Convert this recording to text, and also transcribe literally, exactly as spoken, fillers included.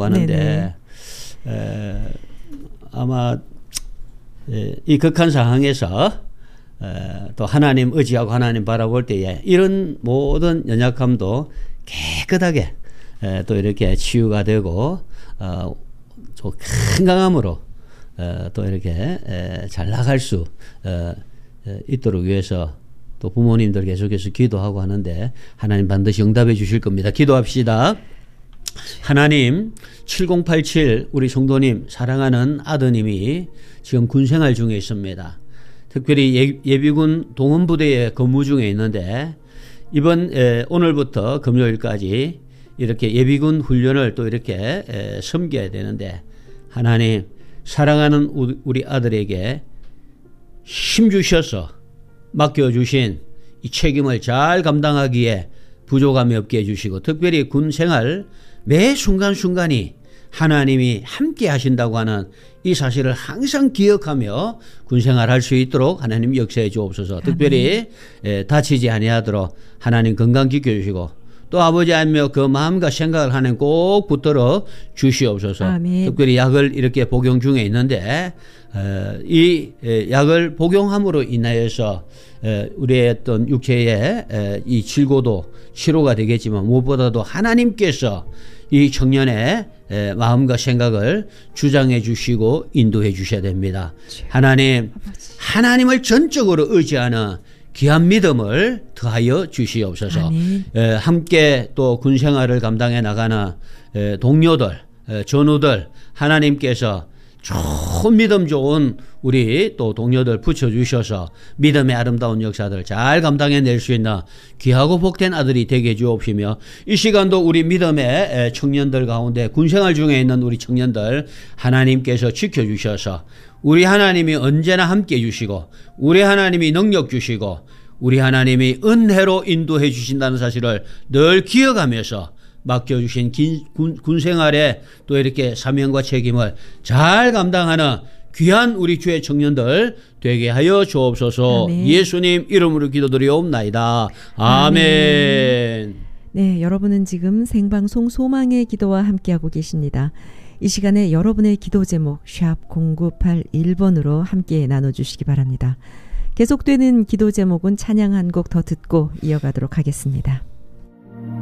하는데 에, 아마 에, 이 극한 상황에서 에, 또 하나님 의지하고 하나님 바라볼 때에 이런 모든 연약함도 깨끗하게 에, 또 이렇게 치유가 되고 어, 좀 건강함으로 어, 또 이렇게 에, 잘 나갈 수 어, 에, 있도록 위해서 또 부모님들 계속해서 기도하고 하는데 하나님 반드시 응답해 주실 겁니다. 기도합시다. 하나님, 칠공팔칠 우리 성도님 사랑하는 아드님이 지금 군생활 중에 있습니다. 특별히 예, 예비군 동원부대에 근무 중에 있는데 이번 에, 오늘부터 금요일까지 이렇게 예비군 훈련을 또 이렇게 에, 섬겨야 되는데 하나님, 사랑하는 우리 아들에게 힘 주셔서 맡겨주신 이 책임을 잘 감당하기에 부족함이 없게 해주시고 특별히 군 생활 매 순간순간이 하나님이 함께 하신다고 하는 이 사실을 항상 기억하며 군 생활할 수 있도록 하나님 역사해 주옵소서. 특별히 에, 다치지 아니하도록 하나님 건강 지켜주시고 또 아버지 하며 그 마음과 생각을 하나님 꼭 붙들어 주시옵소서. 아멘. 특별히 약을 이렇게 복용 중에 있는데 에, 이 에, 약을 복용함으로 인하여서 에, 우리의 어떤 육체의 에, 이 질고도 치료가 되겠지만 무엇보다도 하나님께서 이 청년의 에, 마음과 생각을 주장해 주시고 인도해 주셔야 됩니다. 하나님, 하나님을 전적으로 의지하는 귀한 믿음을 더하여 주시옵소서. 에, 함께 또 군생활을 감당해 나가는 에, 동료들, 에, 전우들 하나님께서 좋은 믿음 좋은 우리 또 동료들 붙여주셔서 믿음의 아름다운 역사들 잘 감당해낼 수 있는 귀하고 복된 아들이 되게 해 주옵시며 이 시간도 우리 믿음의 청년들 가운데 군생활 중에 있는 우리 청년들 하나님께서 지켜주셔서 우리 하나님이 언제나 함께 해주시고 우리 하나님이 능력 주시고 우리 하나님이 은혜로 인도해 주신다는 사실을 늘 기억하면서 맡겨주신 군, 군 생활에 또 이렇게 사명과 책임을 잘 감당하는 귀한 우리 주의 청년들 되게 하여 주옵소서. 아멘. 예수님 이름으로 기도드리옵나이다. 아멘. 아멘. 네, 여러분은 지금 생방송 소망의 기도와 함께하고 계십니다. 이 시간에 여러분의 기도 제목 샵 공구팔일 번으로 함께 나눠주시기 바랍니다. 계속되는 기도 제목은 찬양 한 곡 더 듣고 이어가도록 하겠습니다.